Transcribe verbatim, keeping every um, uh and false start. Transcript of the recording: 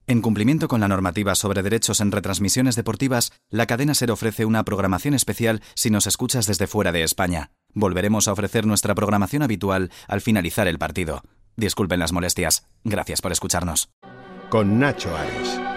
En cumplimiento con la normativa sobre derechos en retransmisiones deportivas, la cadena SER ofrece una programación especial si nos escuchas desde fuera de España. Volveremos a ofrecer nuestra programación habitual al finalizar el partido. Disculpen las molestias. Gracias por escucharnos. Con Nacho Ares.